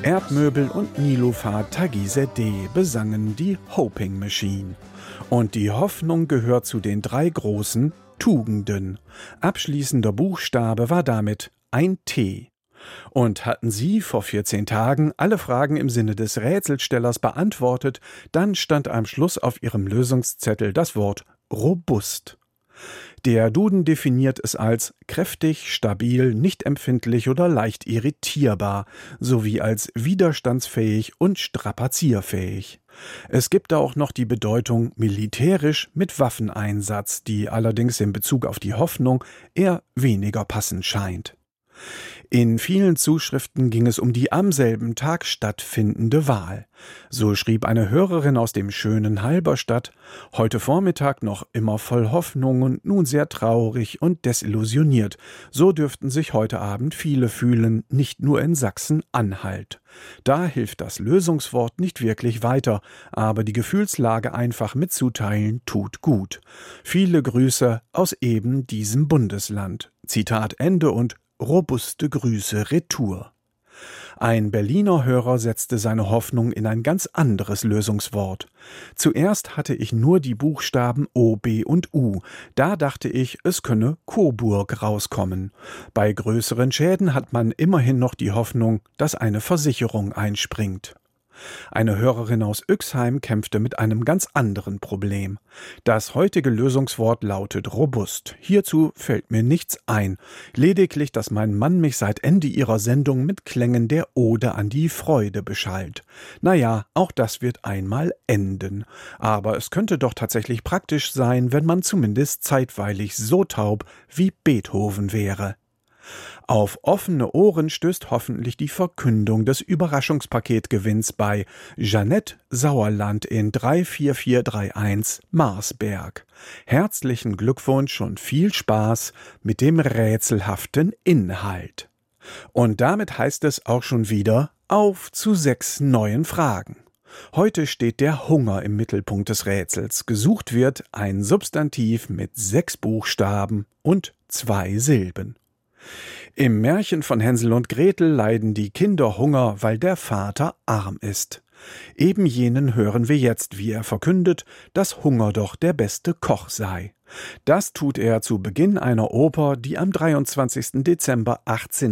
Erdmöbel und Nilofar Tagizedeh besangen die Hoping Machine. Und die Hoffnung gehört zu den 3 großen Tugenden. Abschließender Buchstabe war damit ein T. Und hatten Sie vor 14 Tagen alle Fragen im Sinne des Rätselstellers beantwortet, dann stand am Schluss auf Ihrem Lösungszettel das Wort robust. Der Duden definiert es als kräftig, stabil, nicht empfindlich oder leicht irritierbar, sowie als widerstandsfähig und strapazierfähig. Es gibt auch noch die Bedeutung militärisch mit Waffeneinsatz, die allerdings in Bezug auf die Hoffnung eher weniger passend scheint. In vielen Zuschriften ging es um die am selben Tag stattfindende Wahl. So schrieb eine Hörerin aus dem schönen Halberstadt: Heute Vormittag noch immer voll Hoffnung und nun sehr traurig und desillusioniert. So dürften sich heute Abend viele fühlen, nicht nur in Sachsen-Anhalt. Da hilft das Lösungswort nicht wirklich weiter, aber die Gefühlslage einfach mitzuteilen tut gut. Viele Grüße aus eben diesem Bundesland. Zitat Ende und robuste Grüße retour. Ein Berliner Hörer setzte seine Hoffnung in ein ganz anderes Lösungswort. Zuerst hatte ich nur die Buchstaben O, B und U. Da dachte ich, es könne Coburg rauskommen. Bei größeren Schäden hat man immerhin noch die Hoffnung, dass eine Versicherung einspringt. Eine Hörerin aus Üxheim kämpfte mit einem ganz anderen Problem. Das heutige Lösungswort lautet robust. Hierzu fällt mir nichts ein. Lediglich, dass mein Mann mich seit Ende ihrer Sendung mit Klängen der Ode an die Freude beschallt. Naja, auch das wird einmal enden. Aber es könnte doch tatsächlich praktisch sein, wenn man zumindest zeitweilig so taub wie Beethoven wäre. Auf offene Ohren stößt hoffentlich die Verkündung des Überraschungspaketgewinns bei Jeanette Sauerland in 34431 Marsberg. Herzlichen Glückwunsch und viel Spaß mit dem rätselhaften Inhalt. Und damit heißt es auch schon wieder auf zu 6 neuen Fragen. Heute steht der Hunger im Mittelpunkt des Rätsels. Gesucht wird ein Substantiv mit 6 Buchstaben und 2 Silben. Im Märchen von Hänsel und Gretel leiden die Kinder Hunger, weil der Vater arm ist. Eben jenen hören wir jetzt, wie er verkündet, dass Hunger doch der beste Koch sei. Das tut er zu Beginn einer Oper, die am 23. Dezember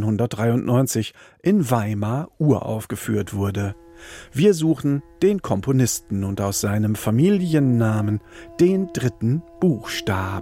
1893 in Weimar uraufgeführt wurde. Wir suchen den Komponisten und aus seinem Familiennamen den 3. Buchstaben.